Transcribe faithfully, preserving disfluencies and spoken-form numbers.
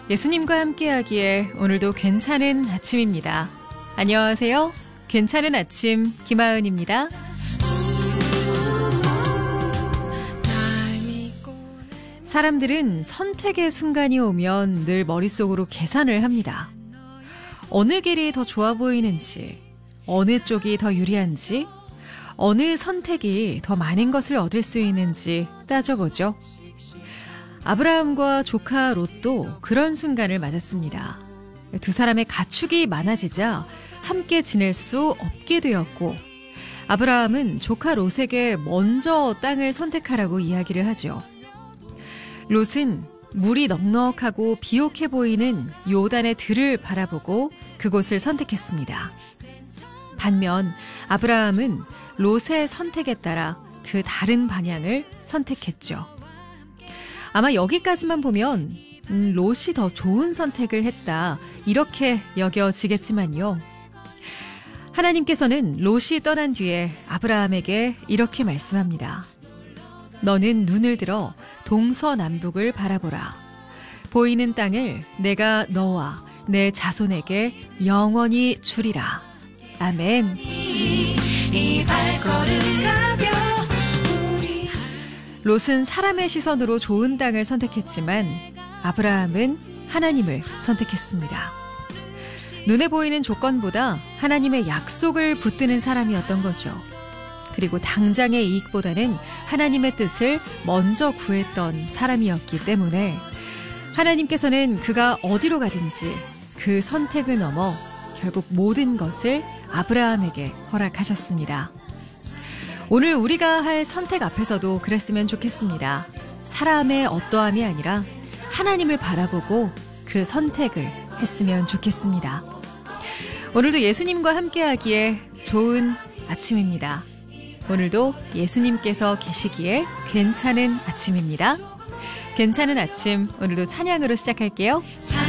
예수님과 함께하기에 오늘도 괜찮은 아침입니다. 안녕하세요. 괜찮은 아침 김하은입니다. 사람들은 선택의 순간이 오면 늘 머릿속으로 계산을 합니다. 어느 길이 더 좋아 보이는지, 어느 쪽이 더 유리한지, 어느 선택이 더 많은 것을 얻을 수 있는지 따져보죠. 아브라함과 조카 롯도 그런 순간을 맞았습니다. 두 사람의 가축이 많아지자 함께 지낼 수 없게 되었고, 아브라함은 조카 롯에게 먼저 땅을 선택하라고 이야기를 하죠. 롯은 물이 넉넉하고 비옥해 보이는 요단의 들을 바라보고 그곳을 선택했습니다. 반면 아브라함은 롯의 선택에 따라 그 다른 방향을 선택했죠. 아마 여기까지만 보면 음, 롯이 더 좋은 선택을 했다, 이렇게 여겨지겠지만요. 하나님께서는 롯이 떠난 뒤에 아브라함에게 이렇게 말씀합니다. 너는 눈을 들어 동서남북을 바라보라. 보이는 땅을 내가 너와 내 자손에게 영원히 주리라. 아멘. 이 발걸음 가벼 롯은 사람의 시선으로 좋은 땅을 선택했지만 아브라함은 하나님을 선택했습니다. 눈에 보이는 조건보다 하나님의 약속을 붙드는 사람이었던 거죠. 그리고 당장의 이익보다는 하나님의 뜻을 먼저 구했던 사람이었기 때문에 하나님께서는 그가 어디로 가든지 그 선택을 넘어 결국 모든 것을 아브라함에게 허락하셨습니다. 오늘 우리가 할 선택 앞에서도 그랬으면 좋겠습니다. 사람의 어떠함이 아니라 하나님을 바라보고 그 선택을 했으면 좋겠습니다. 오늘도 예수님과 함께하기에 좋은 아침입니다. 오늘도 예수님께서 계시기에 괜찮은 아침입니다. 괜찮은 아침, 오늘도 찬양으로 시작할게요.